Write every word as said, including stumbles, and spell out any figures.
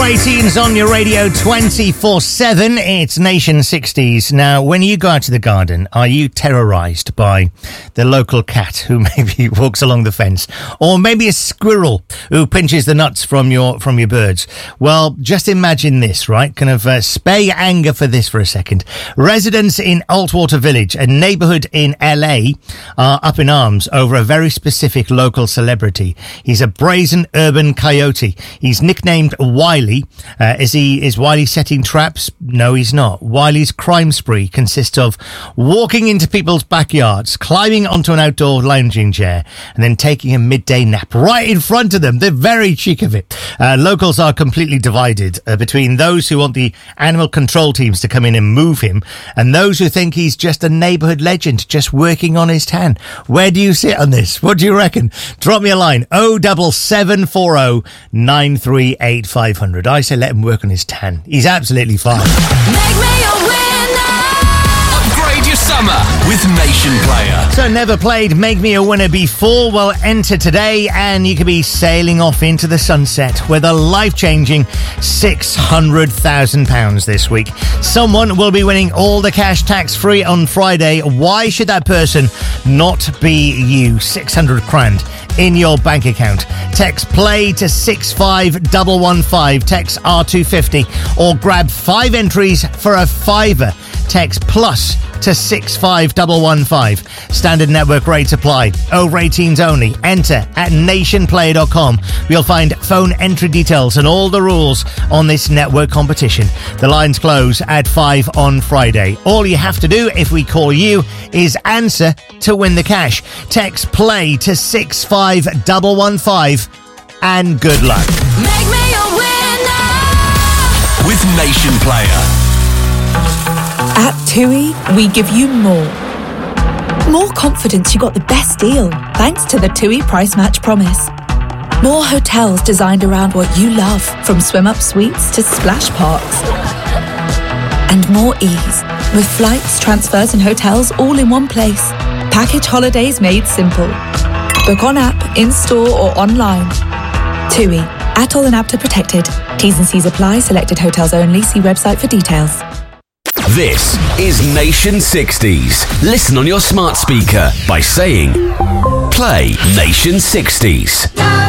Grey Teens on your radio twenty-four seven. It's Nation sixties. Now, when you go out to the garden, are you terrorised by the local cat who maybe walks along the fence? Or maybe a squirrel who pinches the nuts from your from your birds? Well, just imagine this, right? Kind of uh, spare your anger for this for a second. Residents in Altwater Village, a neighbourhood in L A, are up in arms over a very specific local celebrity. He's a brazen urban coyote. He's nicknamed Wiley. Uh, is he is Wiley setting traps? No, he's not. Wiley's crime spree consists of walking into people's backyards, climbing onto an outdoor lounging chair, and then taking a midday nap right in front of them. They're very chic of it. Uh, locals are completely divided uh, between those who want the animal control teams to come in and move him, and those who think he's just a neighbourhood legend, just working on his tan. Where do you sit on this? What do you reckon? Drop me a line. oh seven seven four oh nine three eight five hundred. I say let him work on his tan. He's absolutely fine. Make me a winner. Upgrade your summer with Nation Player. So never played Make Me a Winner before? Well, enter today and you could be sailing off into the sunset with a life-changing six hundred thousand pounds this week. Someone will be winning all the cash tax-free on Friday. Why should that person not be you? six hundred grand in your bank account. Text play to six five one one five, text R two fifty, or grab five entries for a fiver. Text plus to six five one one five. Standard network rates apply. Over eighteens only. Enter at nation player dot com. You'll find phone entry details and all the rules on this network competition. The lines close at five on Friday. All you have to do if we call you is answer to win the cash. Text play to six five one one five and good luck. Make me a winner. With Nation Player. At TUI, we give you more. More confidence you got the best deal, thanks to the TUI Price Match Promise. More hotels designed around what you love, from swim-up suites to splash parks. And more ease, with flights, transfers and hotels all in one place. Package holidays made simple. Book on app, in-store or online. TUI, Atoll and APTA protected. T's and C's apply, selected hotels only. See website for details. This is Nation sixties. Listen on your smart speaker by saying, play Nation sixties.